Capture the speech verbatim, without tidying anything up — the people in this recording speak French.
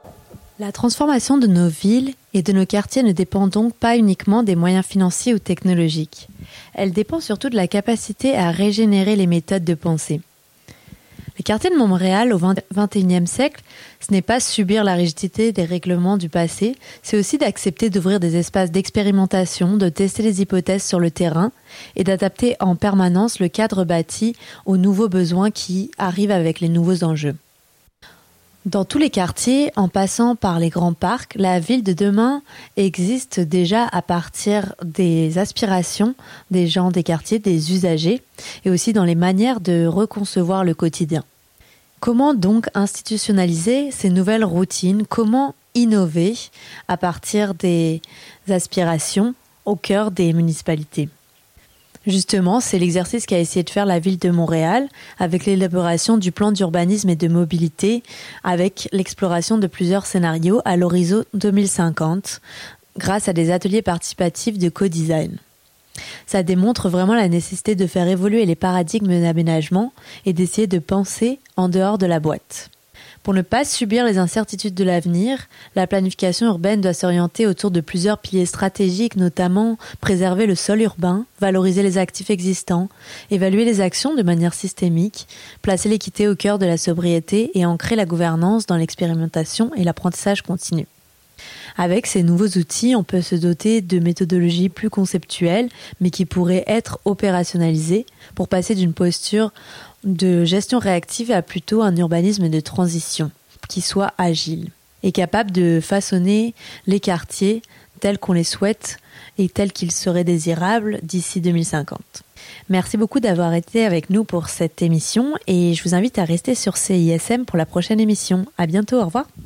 La transformation de nos villes et de nos quartiers ne dépend donc pas uniquement des moyens financiers ou technologiques. Elle dépend surtout de la capacité à régénérer les méthodes de pensée. Les quartiers de Montréal au vingt et unième siècle, ce n'est pas subir la rigidité des règlements du passé, c'est aussi d'accepter d'ouvrir des espaces d'expérimentation, de tester les hypothèses sur le terrain et d'adapter en permanence le cadre bâti aux nouveaux besoins qui arrivent avec les nouveaux enjeux. Dans tous les quartiers, en passant par les grands parcs, la ville de demain existe déjà à partir des aspirations des gens des quartiers, des usagers, et aussi dans les manières de reconcevoir le quotidien. Comment donc institutionnaliser ces nouvelles routines? Comment innover à partir des aspirations au cœur des municipalités? Justement, c'est l'exercice qu'a essayé de faire la ville de Montréal avec l'élaboration du plan d'urbanisme et de mobilité, avec l'exploration de plusieurs scénarios à l'horizon deux mille cinquante, grâce à des ateliers participatifs de co-design. Ça démontre vraiment la nécessité de faire évoluer les paradigmes d'aménagement et d'essayer de penser en dehors de la boîte. Pour ne pas subir les incertitudes de l'avenir, la planification urbaine doit s'orienter autour de plusieurs piliers stratégiques, notamment préserver le sol urbain, valoriser les actifs existants, évaluer les actions de manière systémique, placer l'équité au cœur de la sobriété et ancrer la gouvernance dans l'expérimentation et l'apprentissage continu. Avec ces nouveaux outils, on peut se doter de méthodologies plus conceptuelles, mais qui pourraient être opérationnalisées pour passer d'une posture de gestion réactive à plutôt un urbanisme de transition, qui soit agile et capable de façonner les quartiers tels qu'on les souhaite et tels qu'ils seraient désirables d'ici deux mille cinquante. Merci beaucoup d'avoir été avec nous pour cette émission et je vous invite à rester sur C I S M pour la prochaine émission. À bientôt, au revoir.